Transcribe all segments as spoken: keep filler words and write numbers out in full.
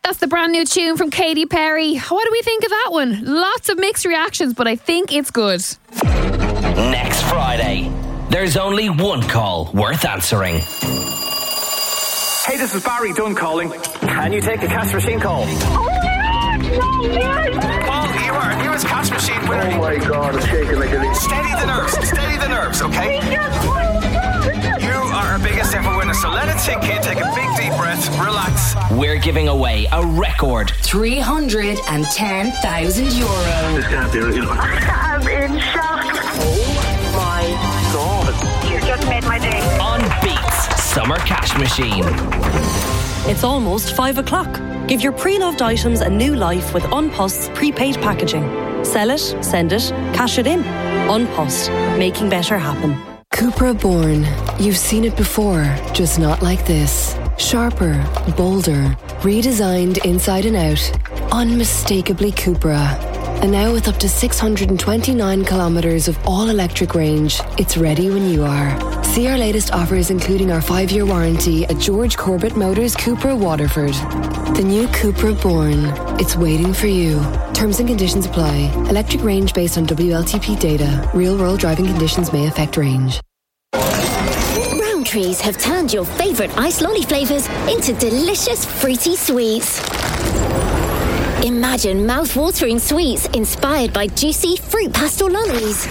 That's the brand new tune from Katy Perry. What do we think of that one? Lots of mixed reactions, but I think it's good. Next Friday, there's only one call worth answering. Hey, this is Barry Dunn calling. Can you take a cash machine call? Oh my God, no, yes. Paul, you are newest cash machine winner. Oh my God, I'm shaking like a leaf. Steady the nerves, steady the nerves, okay? You are our biggest ever winner, so let it sink in, take a big deep breath, relax. We're giving away a record three hundred ten thousand euros. This can't be real. I'm in shock. Oh my God. You just made my day. on Beats Summer Cash Machine. It's almost five o'clock. Give your pre-loved items a new life with Unpost's prepaid packaging. Sell it, send it, cash it in. Unpost, making better happen. Cupra Born. You've seen it before, just not like this. Sharper, bolder, redesigned inside and out. Unmistakably Cupra. And now with up to six hundred twenty-nine kilometres of all-electric range, it's ready when you are. See our latest offers including our five-year warranty at George Corbett Motors Cupra Waterford. The new Cupra Born. It's waiting for you. Terms and conditions apply. Electric range based on W L T P data. Real-world driving conditions may affect range. Rowntrees have turned your favourite ice lolly flavours into delicious fruity sweets. Imagine mouth-watering sweets inspired by juicy fruit pastel lollies.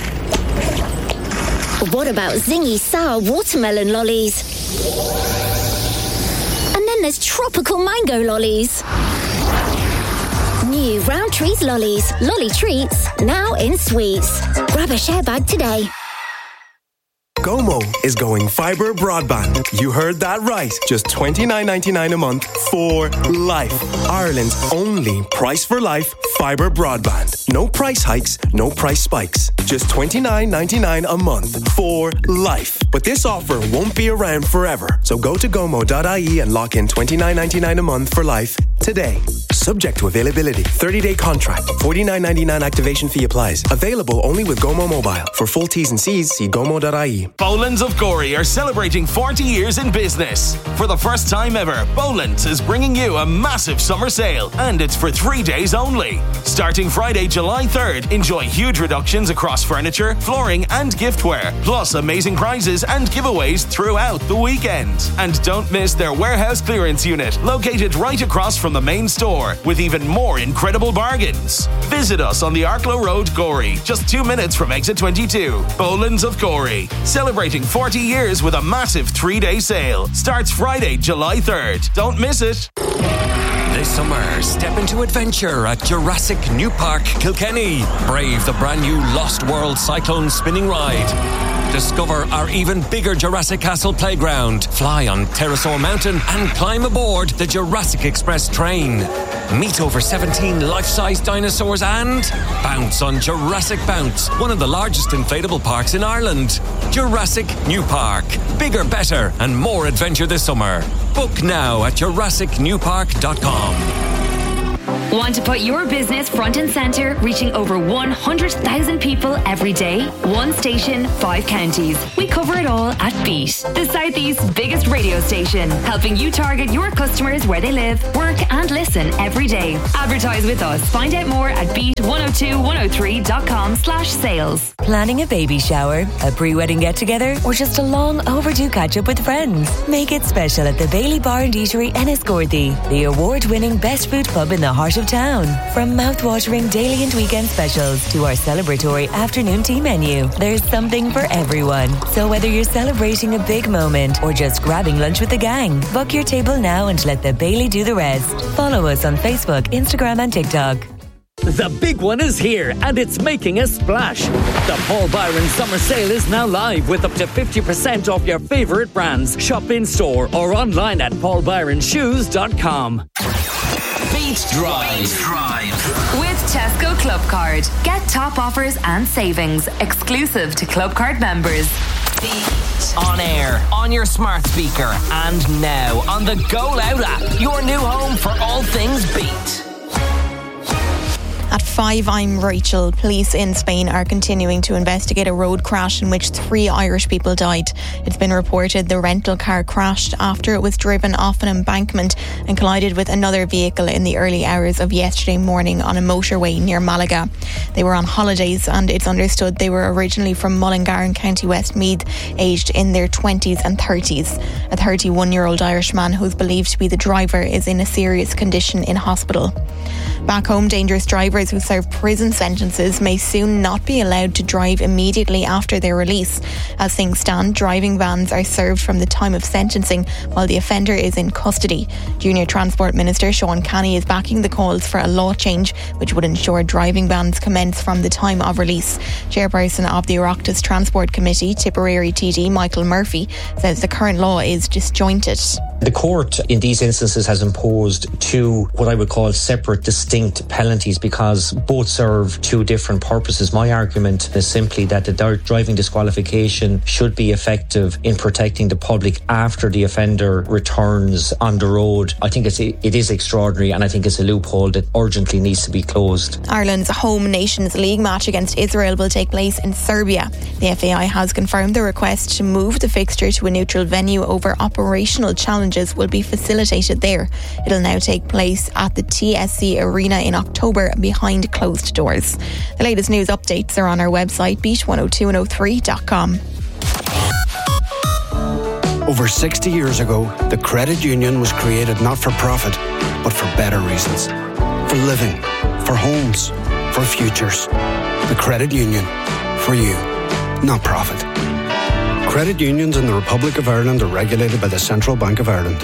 What about zingy sour watermelon lollies? And then there's tropical mango lollies. New Rowntrees lollies, lolly treats, now in sweets. Grab a share bag today. Gomo is going fibre broadband. You heard that right. Just twenty-nine ninety-nine a month for life. Ireland's only price for life fibre broadband. No price hikes, no price spikes. Just twenty-nine ninety-nine a month for life. But this offer won't be around forever. So go to gomo dot I E and lock in twenty-nine ninety-nine a month for life today. Subject to availability. thirty-day contract. forty-nine ninety-nine activation fee applies. Available only with Gomo Mobile. For full T's and C's, see gomo dot I E. Bolands of Gorey are celebrating forty years in business. For the first time ever, Bolands is bringing you a massive summer sale, and it's for three days only. Starting Friday, July third, enjoy huge reductions across furniture, flooring and giftware, plus amazing prizes and giveaways throughout the weekend. And don't miss their warehouse clearance unit, located right across from the main store, with even more incredible bargains. Visit us on the Arklow Road, Gorey, just two minutes from exit twenty-two. Bolands of Gorey, celebrating forty years with a massive three-day sale. Starts Friday, July third. Don't miss it. This summer, step into adventure at Jurassic New Park, Kilkenny. Brave the brand new Lost World Cyclone spinning ride. Discover our even bigger Jurassic Castle playground. Fly on Pterosaur Mountain and climb aboard the Jurassic Express train. Meet over seventeen life-size dinosaurs and bounce on Jurassic Bounce, one of the largest inflatable parks in Ireland. Jurassic New Park. Bigger, better and more adventure this summer. Book now at jurassic new park dot com. Want to put your business front and centre, reaching over one hundred thousand people every day? One station, five counties. We cover it all at Beat, the Southeast's biggest radio station, helping you target your customers where they live, work and listen every day. Advertise with us. Find out more at beat one oh two one oh three dot com slash sales. Planning a baby shower, a pre-wedding get-together, or just a long overdue catch-up with friends? Make it special at the Bailey Bar and Eatery in Enniscorthy, the award-winning best food pub in the heart of town. From mouth-watering daily and weekend specials to our celebratory afternoon tea menu, there's something for everyone. So whether you're celebrating a big moment or just grabbing lunch with the gang, book your table now and let the Bailey do the rest. Follow us on Facebook, Instagram and TikTok. The big one is here and it's making a splash. The Paul Byron Summer Sale is now live with up to fifty percent off your favourite brands. Shop in store or online at paul byron shoes dot com. Beat Drive. Drive. With Tesco Club Card. Get top offers and savings exclusive to Club Card members. Beat. On air, on your smart speaker, and now on the Go Loud app. Your new home for all things Beat. At five, I'm Rachel. Police in Spain are continuing to investigate a road crash in which three Irish people died. It's been reported the rental car crashed after it was driven off an embankment and collided with another vehicle in the early hours of yesterday morning on a motorway near Malaga. They were on holidays and it's understood they were originally from Mullingar in County Westmeath, aged in their twenties and thirties. A thirty-one-year-old Irishman who's believed to be the driver is in a serious condition in hospital. Back home, dangerous drivers who serve prison sentences may soon not be allowed to drive immediately after their release. As things stand, driving bans are served from the time of sentencing while the offender is in custody. Junior Transport Minister Sean Canny is backing the calls for a law change which would ensure driving bans commence from the time of release. Chairperson of the Oireachtas Transport Committee, Tipperary T D Michael Murphy, says the current law is disjointed. The court in these instances has imposed two what I would call separate, distinct penalties because both serve two different purposes. My argument is simply that the driving disqualification should be effective in protecting the public after the offender returns on the road. I think it's, it is extraordinary and I think it's a loophole that urgently needs to be closed. Ireland's home Nations League match against Israel will take place in Serbia. The F A I has confirmed the request to move the fixture to a neutral venue over operational challenges will be facilitated there. It'll now take place at the T S C Arena in October behind closed doors. The latest news updates are on our website beat one oh two and oh three dot com. Over sixty years ago, the credit union was created not for profit, but for better reasons. For living, for homes, for futures. The credit union, for you, not profit. Credit unions in the Republic of Ireland are regulated by the Central Bank of Ireland.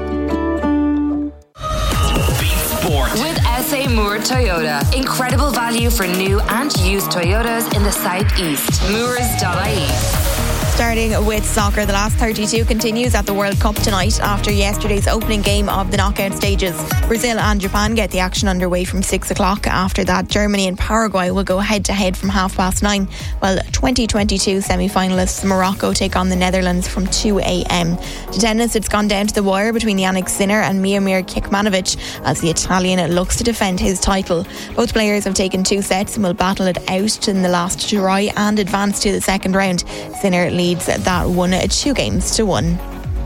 With S A Moore Toyota. Incredible value for new and used Toyotas in the southeast. Moores dot I E. Starting with soccer, the last thirty-two continues at the World Cup tonight after yesterday's opening game of the knockout stages. Brazil and Japan get the action underway from six o'clock. After that, Germany and Paraguay will go head-to-head from half past nine, while twenty twenty-two semi-finalists Morocco take on the Netherlands from two a.m. To tennis, it's gone down to the wire between Yannick Sinner and Miomir Kekmanovic as the Italian looks to defend his title. Both players have taken two sets and will battle it out in the last try and advance to the second round. Sinner leads that one two games to one.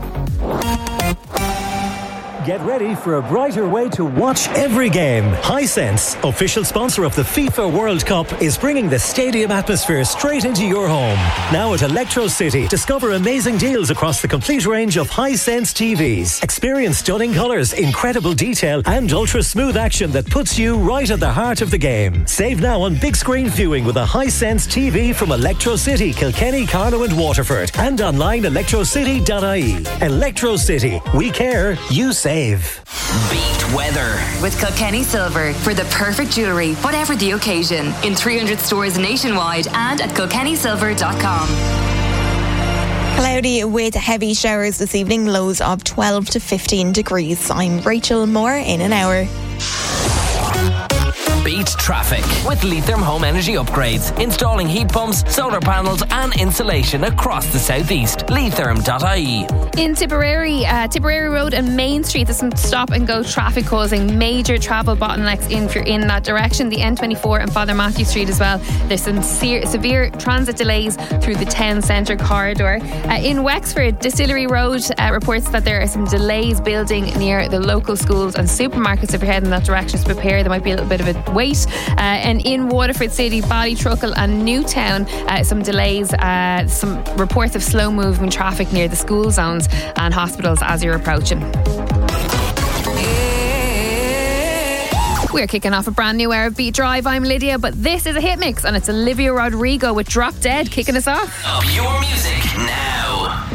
Get ready for a brighter way to watch every game. Hisense, official sponsor of the FIFA World Cup, is bringing the stadium atmosphere straight into your home. Now at Electro City, discover amazing deals across the complete range of Hisense T Vs. Experience stunning colours, incredible detail and ultra-smooth action that puts you right at the heart of the game. Save now on big screen viewing with a Hisense T V from Electro City, Kilkenny, Carlow and Waterford, and online electro city dot I E. Electro City. We care, you save. Beat weather with Kilkenny Silver for the perfect jewellery, whatever the occasion, in three hundred stores nationwide and at kilkenny silver dot com. Cloudy with heavy showers this evening, lows of twelve to fifteen degrees. I'm Rachel Moore in an hour. Beat traffic with Leitrim Home Energy Upgrades. Installing heat pumps, solar panels and insulation across the southeast. Leitrim dot I E. In Tipperary, uh, Tipperary Road and Main Street, there's some stop and go traffic causing major travel bottlenecks in if you're in that direction. The N twenty-four and Father Matthew Street as well. There's some se- severe transit delays through the town centre corridor. Uh, in Wexford, Distillery Road uh, reports that there are some delays building near the local schools and supermarkets. If you're heading that direction, just prepare. There might be a little bit of a wait. Uh, and in Waterford City, Ballytruckle and Newtown, uh, some delays, uh, some reports of slow moving traffic near the school zones and hospitals as you're approaching. We're kicking off a brand new hour of Beat Drive. I'm Lydia, but this is a hit mix and it's Olivia Rodrigo with Drop Dead kicking us off. Up your music now.